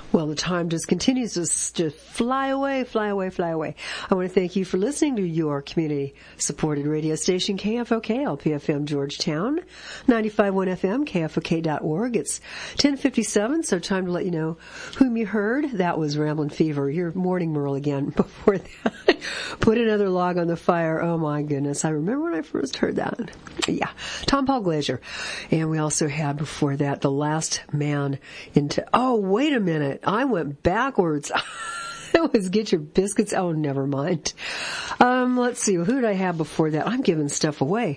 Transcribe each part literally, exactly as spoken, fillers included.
Well, the time just continues to, to fly away, fly away, fly away. I want to thank you for listening to your community-supported radio station, K F O K, L P F M Georgetown, ninety-five point one F M, K F O K dot org. It's ten fifty-seven, so time to let you know whom you heard. That was Ramblin' Fever, your morning Merle again. Before that, put another log on the fire. Oh, my goodness. I remember when I first heard that. Yeah, Tom Paul Glazier. And we also had before that The Last Man into... Oh, wait a minute. I went backwards. That was Get Your Biscuits. Oh, never mind. Um, let's see. Who did I have before that? I'm giving stuff away.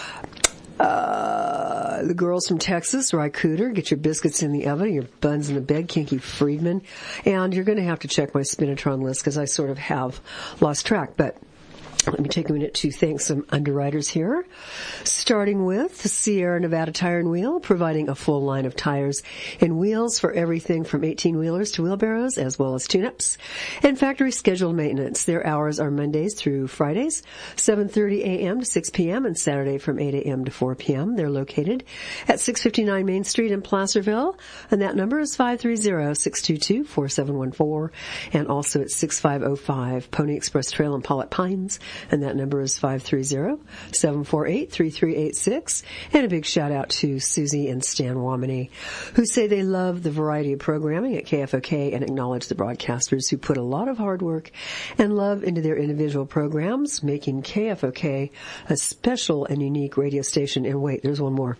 Uh, the Girls from Texas, Ry Cooder, Get Your Biscuits in the Oven, Your Buns in the Bed, Kinky Friedman. And you're going to have to check my Spinatron list because I sort of have lost track. But let me take a minute to thank some underwriters here, starting with Sierra Nevada Tire and Wheel, providing a full line of tires and wheels for everything from eighteen-wheelers to wheelbarrows, as well as tune-ups, and factory scheduled maintenance. Their hours are Mondays through Fridays, seven thirty a.m. to six p.m., and Saturday from eight a.m. to four p.m. They're located at six fifty-nine Main Street in Placerville, and that number is five three zero, six two two, four seven one four, and also at six five oh five Pony Express Trail in Pollitt Pines, and that number is five three zero, seven four eight, three three eight six. And a big shout out to Susie and Stan Womany, who say they love the variety of programming at K F O K and acknowledge the broadcasters who put a lot of hard work and love into their individual programs, making K F O K a special and unique radio station. And wait, there's one more.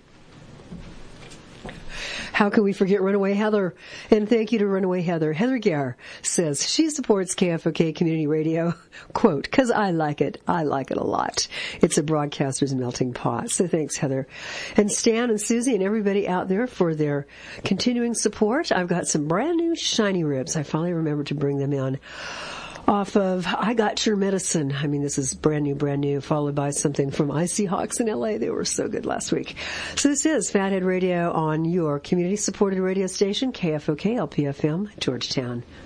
How can we forget Runaway Heather? And thank you to Runaway Heather. Heather Gare says she supports K F O K Community Radio, quote, because I like it. I like it a lot. It's a broadcaster's melting pot. So thanks, Heather. And Stan and Susie and everybody out there for their continuing support. I've got some brand new shiny ribs. I finally remembered to bring them in. Off of I Got Your Medicine. I mean, this is brand new, brand new, followed by something from Icy Hawks in L A. They were so good last week. So this is Fathead Radio on your community-supported radio station, K F O K L P F M, Georgetown.